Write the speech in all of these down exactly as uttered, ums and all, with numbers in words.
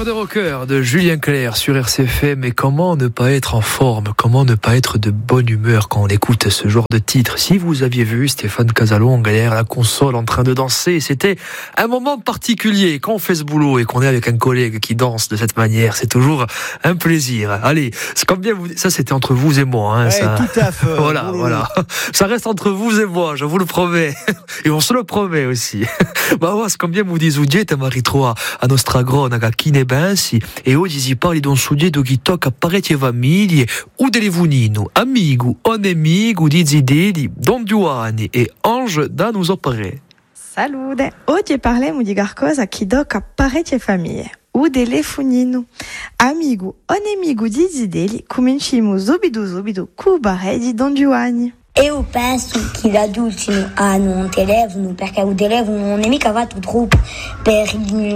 Cœur de rocker de Julien Clerc sur R C F M. Et comment ne pas être en forme, comment ne pas être de bonne humeur quand on écoute ce genre de titre. Si vous aviez vu Stéphane Casalonga derrière la console en train de danser, c'était un moment particulier. Quand on fait ce boulot et qu'on est avec un collègue qui danse de cette manière, c'est toujours un plaisir. Allez, c'est comme bien vous, ça c'était entre vous et moi. Hein, ouais, ça... tout à fait. Voilà, oui. voilà. Ça reste entre vous et moi, je vous le promets. Et on se le promet aussi. Ma c'est comme bien vous dites, vous dites, ma ritroa a nostra grona chi ne pensi, e oggi si parli di un soggetto che tocca parecchie famiglie, o delle vunino, amigo o nemico di Zideli, Don Giovanni e Ange da nos opere. Salute, oggi parliamo di qualcosa che tocca parecchie famiglie, o delle funino. Amigo o nemico di Zideli, cominciamo subito subito con barre di Don Giovanni. Eu penso che gli adulti hanno un telefono perché un telefono non è mica fatto troppo per i,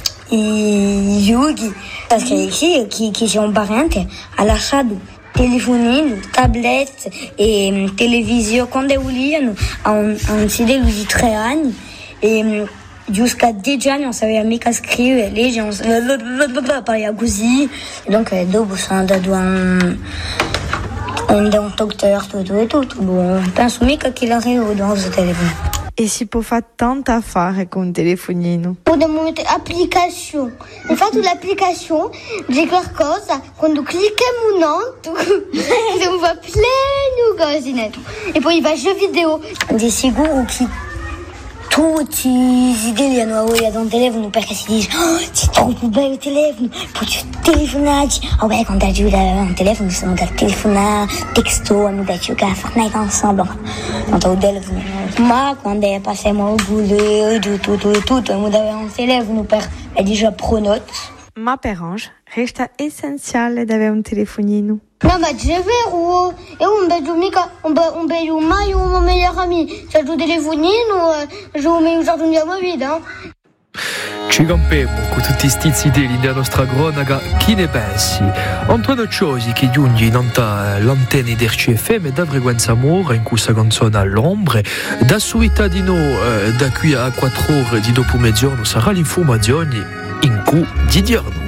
i giochi, perché sì, chi, chi c'è un parente ha lasciato telefonino, tablet e televisione quando volevano a un, a un fidello di tre anni e jusqu'à dieci anni non sapeva mica scrivere, legge, non sapeva parlare così e donc dopo sono andato a un un docteur, tutto e tutto. Bon, penso mica che l'arrivo dans il telefono. E si può fare tanta affare con un telefonino. Abbiamo un'applicazione. Infatti l'applicazione di qualcosa, quando clicchiamo un on va plein de cose. E poi va jeux vidéo. Di sicuro che tutti i idee hanno voglia da un telefono perché si dice oh, c'è troppo bello il telefono, poi ci telefonati. Oh beh, quando tu hai un telefono sono da telefonare, texto, hanno da giocare a Fortnite ensemble. Quando ho un telefono. Ma quando passiamo al boulot e tutto, tutto, tutto, abbiamo un telefono per è già pronto. Ma per Ange resta essenziale di avere un telefonino. No, ma è vero, io non vedo mica, non vedo mai un mio migliore amico. Se ho un telefonino, io mi usato un giorno vita. Ci campiamo con tutti questi idee della nostra cronaca, chi ne pensi? Antonio Ciosi che giunge in l'antenne di R C F M da Frequenza Amore in questa canzone all'ombre da suita di noi da qui a quattro ore di dopo mezzogiorno sarà l'informazione in cui di giorno.